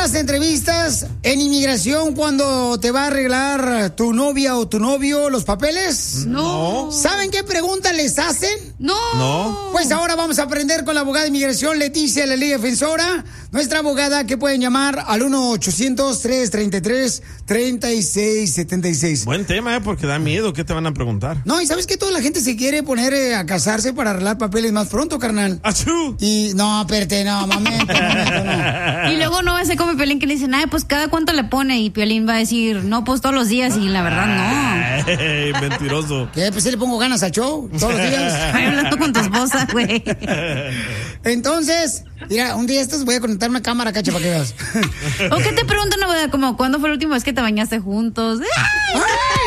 las entrevistas en inmigración cuando te va a arreglar tu novia o tu novio los papeles? No. ¿Saben qué preguntas les hacen? No. Pues ahora vamos a aprender con la abogada de inmigración Leticia, la Liga Defensora, nuestra abogada, que pueden llamar al 1-800-333-3676. Buen tema, porque da miedo. ¿Qué te van a preguntar? No, y ¿sabes que toda la gente se quiere poner a casarse para arreglar papeles más pronto, carnal? ¡Achú! Y no, espérate, no, momento, no. Y luego no va a ser como Piolín que le dicen, ay, pues cada cuánto le pone, y Piolín va a decir, no, pues todos los días, y la verdad no. Ey, mentiroso. ¿Qué? Pues sí le pongo ganas al show todos los días. Ay, hablando con tu esposa, güey. Entonces, mira, un día estos voy a conectar una cámara, cacha, para que veas. ¿O qué te preguntan, güey? Como, ¿cuándo fue la última vez que te bañaste juntos? ¡Ay!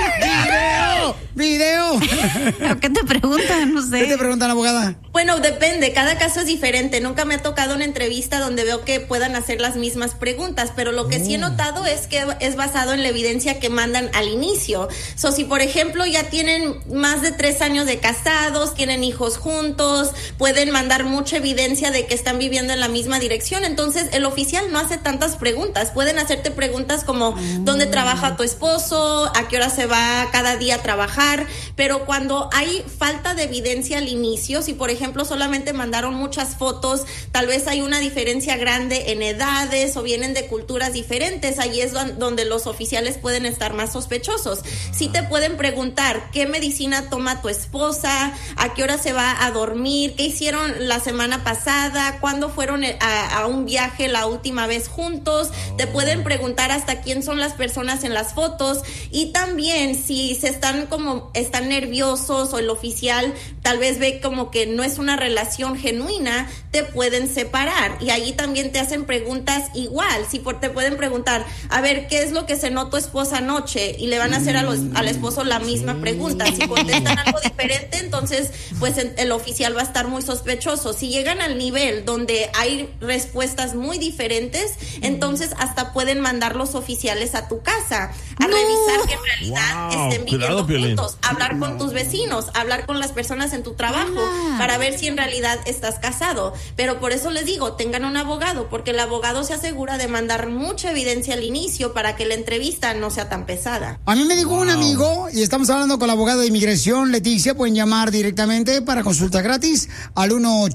¡Video! ¿Qué te preguntan? No sé. ¿Qué te preguntan, abogada? Bueno, depende, cada caso es diferente. Nunca me ha tocado una entrevista donde veo que puedan hacer las mismas preguntas, pero lo que sí he notado es que es basado en la evidencia que mandan al inicio. Si por ejemplo ya tienen más de 3 años de casados, tienen hijos juntos, pueden mandar mucha evidencia de que están viviendo en la misma dirección, entonces el oficial no hace tantas preguntas. Pueden hacerte preguntas como ¿dónde trabaja tu esposo? ¿A qué hora se va cada día a trabajar? Pero cuando hay falta de evidencia al inicio, si por ejemplo solamente mandaron muchas fotos, tal vez hay una diferencia grande en edades o vienen de culturas diferentes, ahí es donde los oficiales pueden estar más sospechosos. Si te pueden preguntar qué medicina toma tu esposa, a qué hora se va a dormir, qué hicieron la semana pasada, cuándo fueron a un viaje la última vez juntos, te pueden preguntar hasta quién son las personas en las fotos, y también si están nerviosos o el oficial tal vez ve como que no es una relación genuina, te pueden separar, y allí también te hacen preguntas igual. Si te pueden preguntar, a ver, ¿qué es lo que cenó tu esposa anoche? Y le van a hacer al esposo la misma pregunta. Si contestan algo diferente, entonces pues el oficial va a estar muy sospechoso. Si llegan al nivel donde hay respuestas muy diferentes, entonces hasta pueden mandar los oficiales a tu casa a revisar que en realidad estén viviendo juntos, hablar con tus vecinos, hablar con las personas en tu trabajo para ver si en realidad estás casado. Pero por eso les digo, tengan un abogado, porque el abogado se asegura de mandar mucha evidencia al inicio para que la entrevista no sea tan pesada. A mí me dijo un amigo, y estamos hablando con la abogada de inmigración Leticia, pueden llamar directamente para consulta gratis al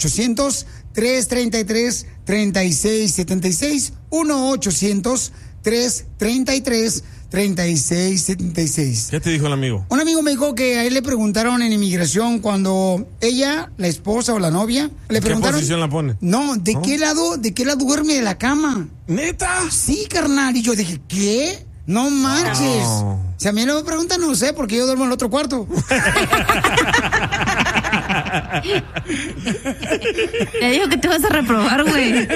1-800-333-3676, 1-800-333-3676. ¿Qué te dijo el amigo? Un amigo me dijo que a él le preguntaron en inmigración cuando ella, la esposa o la novia, le preguntaron... ¿Qué posición la pone? No, ¿de qué lado duerme de la cama? ¿Neta? Sí, carnal. Y yo dije, ¿qué? No marches. No. Si a mí no me preguntan, no sé, porque yo duermo en el otro cuarto. Te digo que te vas a reprobar, güey.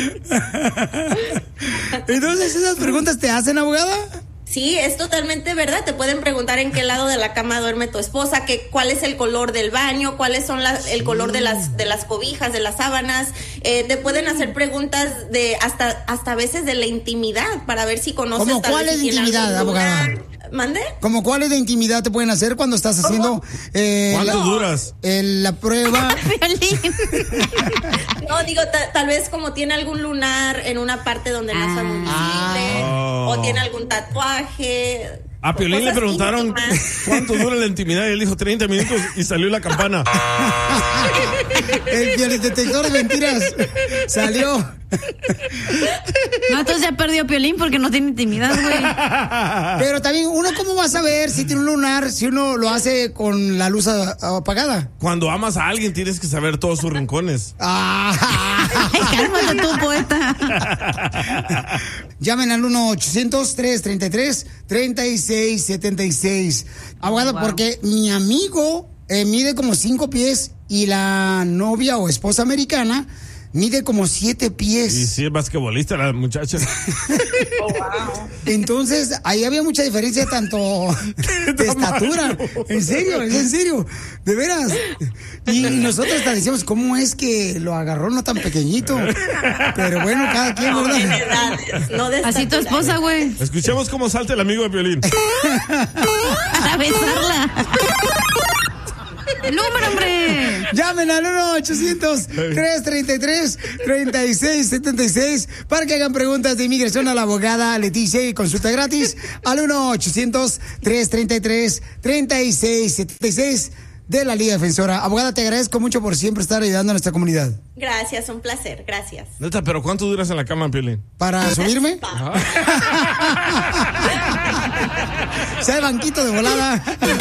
Entonces, ¿esas preguntas te hacen, abogada? Sí, es totalmente verdad. Te pueden preguntar en qué lado de la cama duerme tu esposa, cuál es el color del baño, cuáles son el color de las cobijas, de las sábanas. Te pueden hacer preguntas de hasta a veces de la intimidad para ver si conoces. ¿Cómo cuál es de intimidad, abogada? ¿Mande? ¿Cómo cuáles de intimidad te pueden hacer cuando estás haciendo ¿Cuánto duras? La prueba? No, digo, tal vez como tiene algún lunar en una parte donde no está muy visible, o tiene algún tatuaje. A Piolín le preguntaron cuánto dura la intimidad y él dijo 30 minutos y salió la campana. El detector de mentiras salió. No, entonces ya perdió Piolín porque no tiene intimidad, güey. Pero también, ¿uno cómo va a saber si tiene un lunar si uno lo hace con la luz apagada? Cuando amas a alguien tienes que saber todos sus rincones. Cálmate tú, poeta. Llamen al 1-800-333-3676. Abogado, porque mi amigo mide como 5 pies y la novia o esposa americana mide como 7 pies. Y sí, es basquetbolista la muchacha. Oh, wow. Entonces, ahí había mucha diferencia tanto de estatura. En serio, de veras. Y nosotros hasta decíamos, ¿cómo es que lo agarró no tan pequeñito? Pero bueno, cada quien, No, ¿verdad? de edades, no de Así tu estatura. esposa, güey. Escuchemos cómo salta el amigo de Piolín. A besarla. ¡El número, hombre! Llamen al 1-800-333-3676 para que hagan preguntas de inmigración a la abogada Leticia y consulta gratis al 1-800-333-3676 de la Liga Defensora. Abogada, te agradezco mucho por siempre estar ayudando a nuestra comunidad. Gracias, un placer, gracias. Neta, pero ¿cuánto duras en la cama, Piolín? ¿Para subirme? Sea el banquito de volada.